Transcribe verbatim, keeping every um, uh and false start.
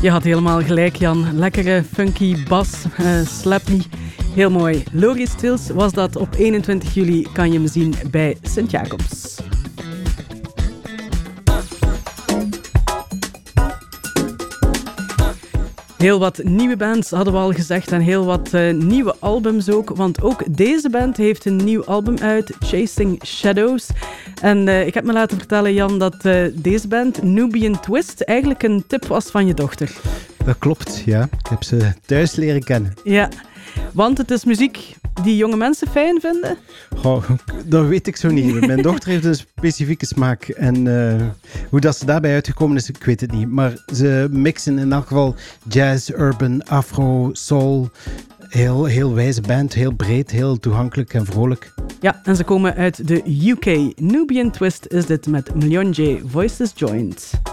Je had helemaal gelijk, Jan. Lekkere, funky bas, uh, slappy. Heel mooi. Laurie Stills was dat. Op eenentwintig juli kan je hem zien bij Sint-Jacobs. Heel wat nieuwe bands hadden we al gezegd en heel wat uh, nieuwe albums ook. Want ook deze band heeft een nieuw album uit, Chasing Shadows. En uh, ik heb me laten vertellen, Jan, dat uh, deze band, Nubian Twist, eigenlijk een tip was van je dochter. Dat klopt, ja. Ik heb ze thuis leren kennen. Ja, want het is muziek die jonge mensen fijn vinden? Goh, dat weet ik zo niet. Mijn dochter heeft een specifieke smaak. En uh, hoe dat ze daarbij uitgekomen is, ik weet het niet. Maar ze mixen in elk geval jazz, urban, afro, soul. Heel, heel wijze band, heel breed, heel toegankelijk en vrolijk. Ja, en ze komen uit de U K. Nubian Twist is dit met Million J Voices Joined.